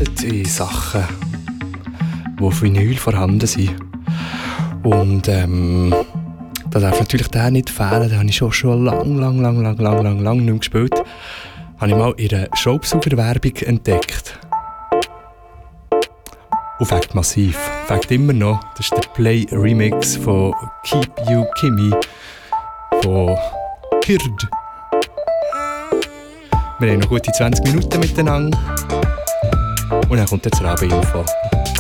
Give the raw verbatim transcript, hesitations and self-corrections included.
gelandet in Sachen, die auf Vinyl vorhanden sind. Und ähm, da darf natürlich der nicht fehlen, den habe ich schon, schon lang, lang, lang, lang, lang, lang, lang nicht mehr gespielt. Habe ich mal in einer Staubsaugerwerbung entdeckt. Und fängt massiv, fängt immer noch. Das ist der Play Remix von Keep You Kimmy von Hird. Wir haben noch gute zwanzig Minuten miteinander. Und dann kommt jetzt Rabe-Info.